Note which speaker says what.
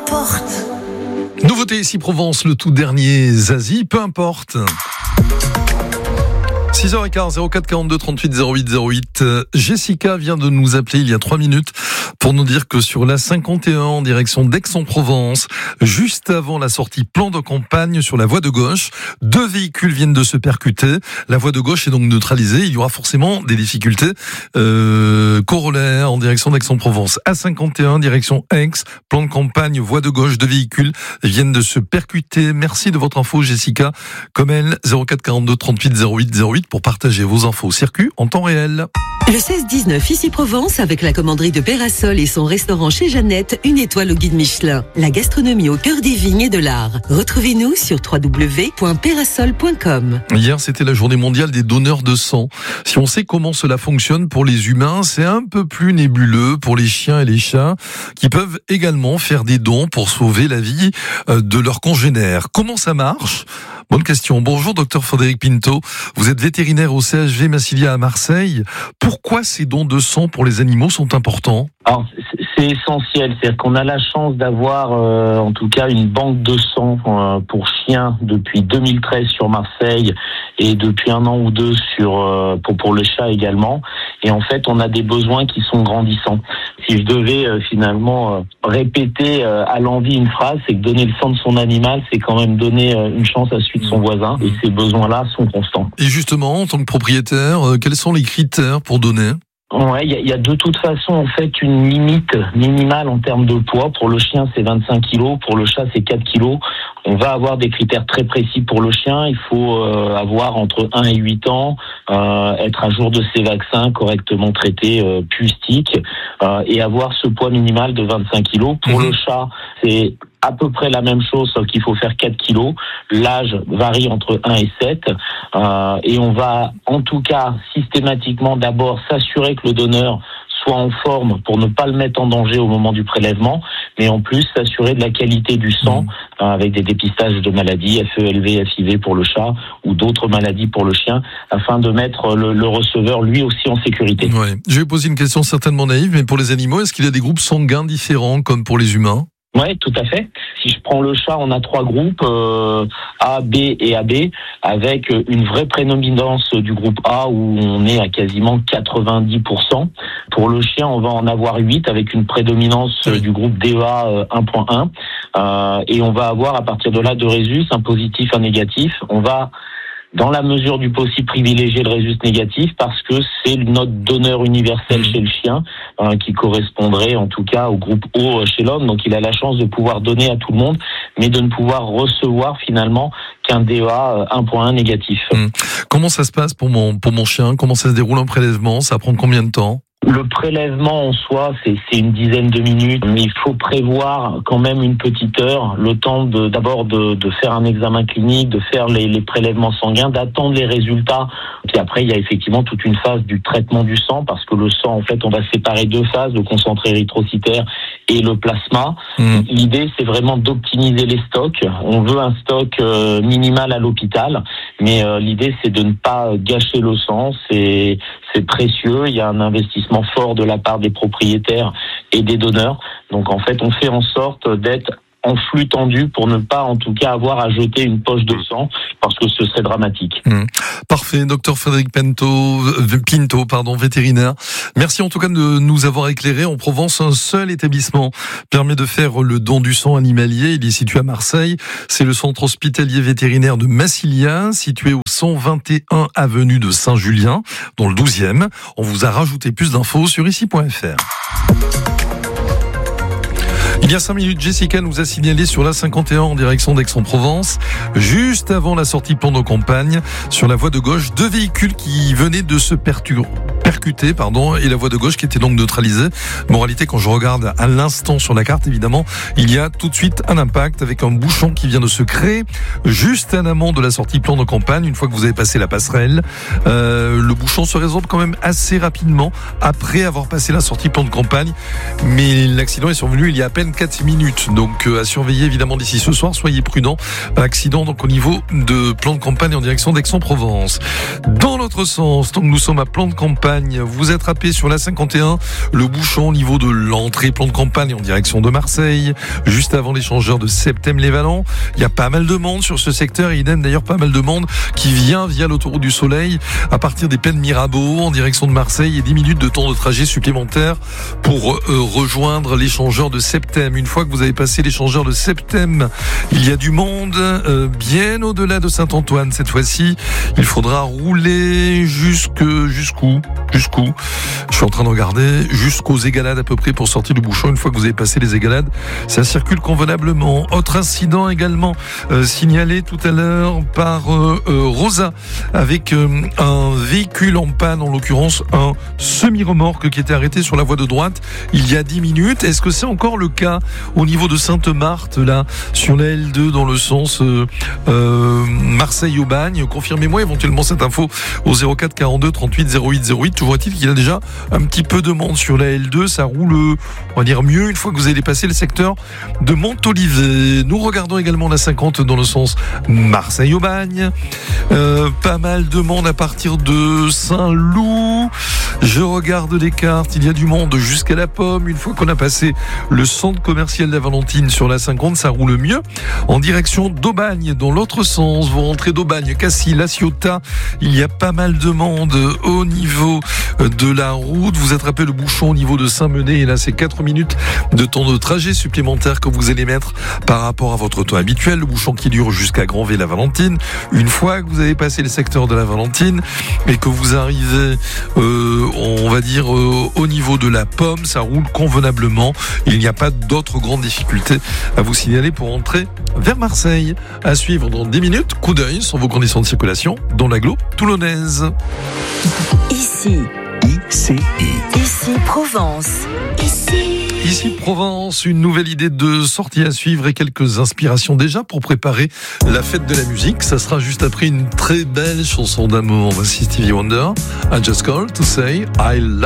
Speaker 1: importe.
Speaker 2: Nouveauté ici Provence, le tout dernier Zazie, peu importe. 6h15, 04 42 38 08 08. Jessica vient de nous appeler il y a 3 minutes pour nous dire que sur la 51 en direction d'Aix-en-Provence, juste avant la sortie plan de campagne sur la voie de gauche, 2 véhicules viennent de se percuter. La voie de gauche est donc neutralisée. Il y aura forcément des difficultés corollaires en direction d'Aix-en-Provence. A51, direction Aix, plan de campagne, voie de gauche, 2 véhicules viennent de se percuter. Merci de votre info, Jessica. Comme elle, 04 42 38 08 08 pour partager vos infos circuit en temps réel.
Speaker 3: Le 16-19 ici Provence avec la commanderie de Pérasol et son restaurant chez Jeannette, 1 étoile au guide Michelin. La gastronomie au cœur des vignes et de l'art. Retrouvez-nous sur www.perasol.com.
Speaker 2: Hier, c'était la journée mondiale des donneurs de sang. Si on sait comment cela fonctionne pour les humains, c'est un peu plus nébuleux pour les chiens et les chats qui peuvent également faire des dons pour sauver la vie de leurs congénères. Comment ça marche ? Bonne question. Bonjour, docteur Frédéric Pinto. Vous êtes vétérinaire au CHV Massilia à Marseille. Pourquoi ces dons de sang pour les animaux sont importants ?
Speaker 4: Alors, c'est essentiel. C'est-à-dire qu'on a la chance d'avoir, en tout cas, une banque de sang pour chiens depuis 2013 sur Marseille et depuis 1 an ou 2 pour le chat également. Et en fait, on a des besoins qui sont grandissants. Si je devais finalement répéter à l'envi une phrase, c'est que donner le sang de son animal, c'est quand même donner une chance à celui de son voisin. Et ces besoins-là sont constants.
Speaker 2: Et justement, en tant que propriétaire, quels sont les critères pour donner ?
Speaker 4: Ouais, il y a de toute façon en fait une limite minimale en termes de poids. Pour le chien, c'est 25 kilos. Pour le chat, c'est 4 kilos. On va avoir des critères très précis pour le chien. Il faut avoir entre 1 et 8 ans, être à jour de ses vaccins, correctement traité, puce-tique, et avoir ce poids minimal de 25 kilos. Pour le chat, c'est à peu près la même chose, sauf qu'il faut faire 4 kilos. L'âge varie entre 1 et 7. Et on va, en tout cas, systématiquement d'abord s'assurer que le donneur soit en forme pour ne pas le mettre en danger au moment du prélèvement, mais en plus s'assurer de la qualité du sang avec des dépistages de maladies, FELV, FIV pour le chat ou d'autres maladies pour le chien, afin de mettre le receveur lui aussi en sécurité.
Speaker 2: Ouais. Je vais poser une question certainement naïve, mais pour les animaux, est-ce qu'il y a des groupes sanguins différents comme pour les humains ?
Speaker 4: Oui, tout à fait. Si je prends le chat, on a 3 groupes, A, B et AB, avec une vraie prédominance du groupe A où on est à quasiment 90%. Pour le chien, on va en avoir 8 avec une prédominance du groupe DEA 1.1. Et on va avoir à partir de là 2 résus, un positif, un négatif. On va, dans la mesure du possible, privilégier le résus négatif parce que c'est notre donneur universel chez le chien qui correspondrait en tout cas au groupe O chez l'homme. Donc il a la chance de pouvoir donner à tout le monde, mais de ne pouvoir recevoir finalement qu'un DEA 1.1 négatif.
Speaker 2: Comment ça se passe pour mon chien ? Comment ça se déroule un prélèvement ? Ça prend combien de temps ?
Speaker 4: Le prélèvement en soi, c'est une dizaine de minutes, mais il faut prévoir quand même une petite heure, le temps d'abord de faire un examen clinique, de faire les prélèvements sanguins, d'attendre les résultats. Puis après, il y a effectivement toute une phase du traitement du sang, parce que le sang, en fait, on va séparer 2 phases, le concentré érythrocytaire et le plasma. L'idée, c'est vraiment d'optimiser les stocks. On veut un stock minimal à l'hôpital, mais l'idée, c'est de ne pas gâcher le sang. C'est précieux. Il y a un investissement fort de la part des propriétaires et des donneurs. Donc en fait, on fait en sorte d'être en flux tendu pour ne pas en tout cas avoir à jeter une poche de sang parce que ce serait dramatique.
Speaker 2: Parfait, docteur Frédéric Pinto, vétérinaire. Merci en tout cas de nous avoir éclairé. En Provence, un seul établissement permet de faire le don du sang animalier. Il est situé à Marseille. C'est le centre hospitalier vétérinaire de Massilia, situé au 121 avenue de Saint-Julien, dans le 12e. On vous a rajouté plus d'infos sur ici.fr. Il y a 5 minutes, Jessica nous a signalé sur la 51 en direction d'Aix-en-Provence, juste avant la sortie plan de campagne, sur la voie de gauche, 2 véhicules qui venaient de se percuter, et la voie de gauche qui était donc neutralisée. Mais en réalité, quand je regarde à l'instant sur la carte, évidemment, il y a tout de suite un impact avec un bouchon qui vient de se créer juste en amont de la sortie plan de campagne. Une fois que vous avez passé la passerelle, le bouchon se résorbe quand même assez rapidement après avoir passé la sortie plan de campagne. Mais l'accident est survenu il y a à peine 24 minutes. Donc à surveiller évidemment d'ici ce soir. Soyez prudents. Accident donc au niveau de plan de campagne en direction d'Aix-en-Provence. Dans l'autre sens, donc nous sommes à plan de campagne. Vous êtes happé sur la 51. Le bouchon au niveau de l'entrée plan de campagne en direction de Marseille. Juste avant l'échangeur de Septem-les-Vallons. Il y a pas mal de monde sur ce secteur. Et idem d'ailleurs pas mal de monde qui vient via l'autoroute du Soleil à partir des Pennes Mirabeau en direction de Marseille et 10 minutes de temps de trajet supplémentaire pour rejoindre l'échangeur de Septem. Une fois que vous avez passé l'échangeur de Septem, il y a du monde bien au-delà de Saint-Antoine. Cette fois-ci, il faudra rouler jusqu'où je suis en train de regarder jusqu'aux Égalades à peu près pour sortir du bouchon. Une fois que vous avez passé les Égalades, ça circule convenablement. Autre incident également signalé tout à l'heure par Rosa avec un véhicule en panne, en l'occurrence un semi-remorque qui était arrêté sur la voie de droite il y a 10 minutes. Est-ce que c'est encore le cas au niveau de Sainte-Marthe, là, sur la L2 dans le sens Marseille-Aubagne? Confirmez-moi éventuellement cette info au 04 42 38 08 08. Toujours est-il qu'il y a déjà un petit peu de monde sur la L2. Ça roule, on va dire, mieux une fois que vous allez passer le secteur de Montolivet. Nous regardons également la 50 dans le sens Marseille-Aubagne. Pas mal de monde à partir de Saint-Loup. Je regarde les cartes, il y a du monde jusqu'à la Pomme. Une fois qu'on a passé le centre commercial de la Valentine sur la 50, ça roule mieux. En direction d'Aubagne, dans l'autre sens, vous rentrez d'Aubagne, Cassis, La Ciotat, il y a pas mal de monde au niveau de la route. Vous attrapez le bouchon au niveau de Saint-Menet et là c'est 4 minutes de temps de trajet supplémentaire que vous allez mettre par rapport à votre temps habituel. Le bouchon qui dure jusqu'à Granville-la-Valentine. Une fois que vous avez passé le secteur de la Valentine et que vous arrivez on va dire au niveau de la Pomme, ça roule convenablement. Il n'y a pas d'autres grandes difficultés à vous signaler pour entrer vers Marseille. À suivre dans 10 minutes, coup d'œil sur vos conditions de circulation dans l'agglo toulonnaise.
Speaker 3: Ici Provence.
Speaker 2: Ici Provence, une nouvelle idée de sortie à suivre et quelques inspirations déjà pour préparer la fête de la musique. Ça sera juste après une très belle chanson d'amour. Voici Stevie Wonder, I Just Called to Say I Love